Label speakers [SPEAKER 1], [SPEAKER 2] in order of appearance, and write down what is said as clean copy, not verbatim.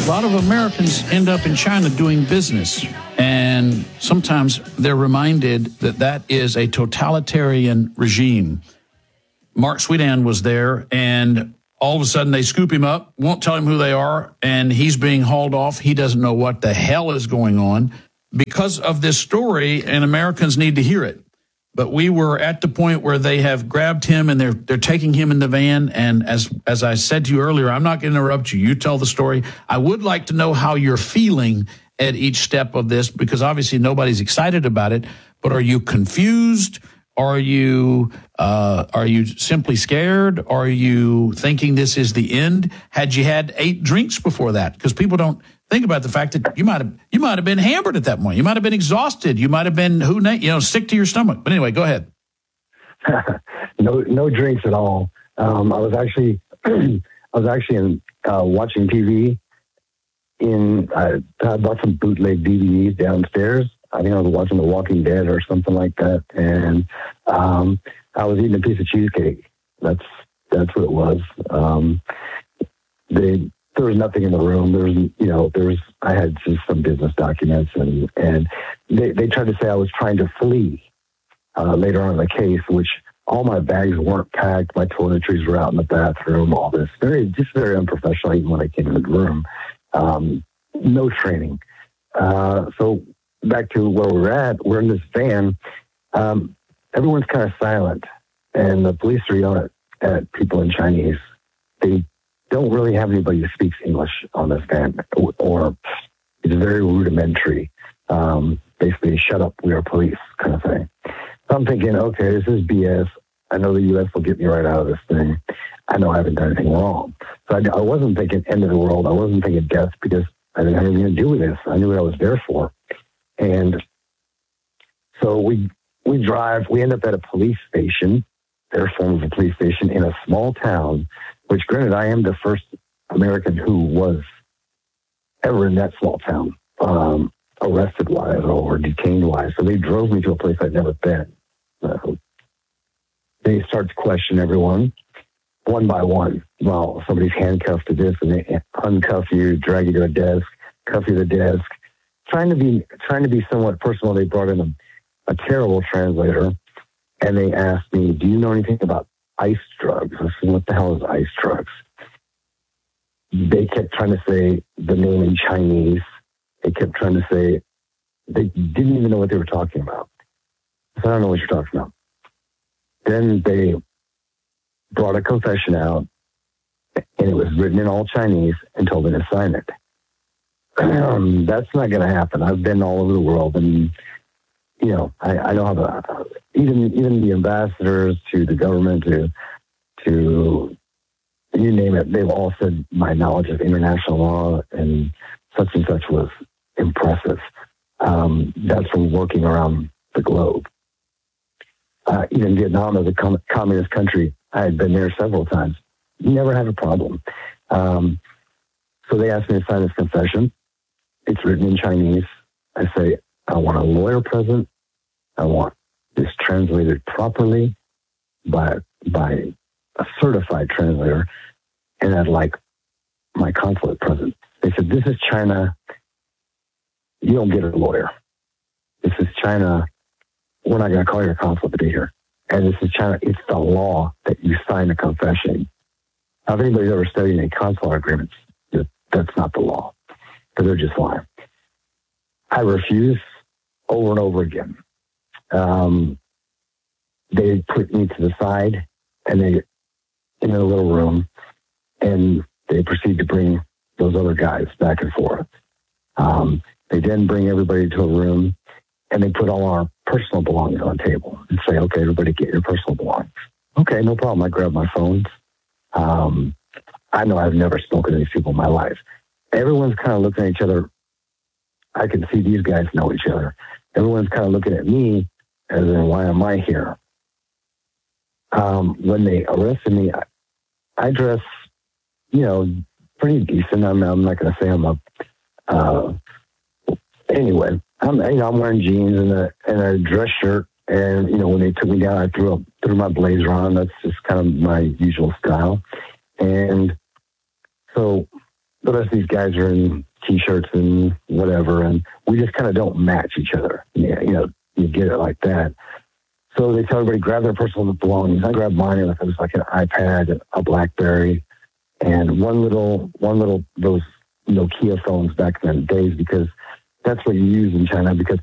[SPEAKER 1] A lot of Americans end up in China doing business, and sometimes they're reminded that that is a totalitarian regime. Mark Sweetan was there, and all of a sudden they scoop him up, won't tell him who they are, and he's being hauled off. He doesn't know what the hell is going on because of this story, and Americans need to hear it. But we were at the point where they have grabbed him and they're taking him in the van. And as I said to you earlier, I'm not going to interrupt you. You tell the story. I would like to know how you're feeling at each step of this, because obviously nobody's excited about it. But are you confused? Are you simply scared? Are you thinking this is the end? Had you had 8 drinks before that? Because people don't think about the fact that you might have been hammered at that point. You might have been exhausted. You might have been sick to your stomach. But anyway, go ahead.
[SPEAKER 2] No drinks at all. I was actually watching TV. I bought some bootleg DVDs downstairs. I think I was watching The Walking Dead or something like that, and I was eating a piece of cheesecake. That's what it was. There was nothing in the room. I had just some business documents, and they tried to say I was trying to flee later on in the case, which all my bags weren't packed. My toiletries were out in the bathroom, all this. Very unprofessional even when I came into the room. No training. So back to where we're at, we're in this van. Everyone's kind of silent, and the police are yelling at people in Chinese. They don't really have anybody who speaks English on this van, or it's very rudimentary. Basically, shut up, we are police kind of thing. So I'm thinking, okay, this is BS. I know the U.S. will get me right out of this thing. I know I haven't done anything wrong. So I wasn't thinking end of the world. I wasn't thinking death, because I didn't have anything to do with this. I knew what I was there for. And so we drive. We end up at a police station, their form of a police station in a small town, which, granted, I am the first American who was ever in that small town, arrested-wise or detained-wise. So they drove me to a place I'd never been. They start to question everyone one by one. Well, somebody's handcuffed to this, and they uncuff you, drag you to a desk, cuff you to the desk. Trying to be somewhat personal, they brought in a terrible translator, and they asked me, "Do you know anything about ice drugs?" I said, "What the hell is ice drugs?" They kept trying to say the name in Chinese. They kept trying to say, they didn't even know what they were talking about. I said, "I don't know what you're talking about." Then they brought a confession out, and it was written in all Chinese, and told me to sign it. That's not going to happen. I've been all over the world, and I know how to, even the ambassadors to the government, to you name it, they've all said my knowledge of international law and such was impressive. That's from working around the globe. Even Vietnam, as a communist country, I had been there several times. Never had a problem. So they asked me to sign this confession. It's written in Chinese. I say, I want a lawyer present. I want this translated properly by a certified translator. And I'd like my consulate present. They said, "This is China. You don't get a lawyer. This is China. We're not going to call your consulate to be here. And this is China. It's the law that you sign a confession." Now, if anybody's ever studied any consular agreements, that's not the law, because they're just lying. I refuse over and over again. They put me to the side, and they in a little room, and they proceed to bring those other guys back and forth. They then bring everybody to a room, and they put all our personal belongings on the table and say, "Okay, everybody get your personal belongings." Okay, no problem. I grab my phones. I know I've never spoken to these people in my life. Everyone's kind of looking at each other. I can see these guys know each other. Everyone's kind of looking at me as in, why am I here? When they arrested me, I dress, pretty decent. I'm not going to say I'm anyway, I'm wearing jeans and a dress shirt. And, when they took me down, I threw my blazer on. That's just kind of my usual style. And so the rest of these guys are in T-shirts and whatever, and we just kind of don't match each other. Yeah, you get it like that. So they tell everybody grab their personal belongings. I grabbed mine, and it was like an iPad, a BlackBerry, and one little those Nokia phones back then days, because that's what you use in China, because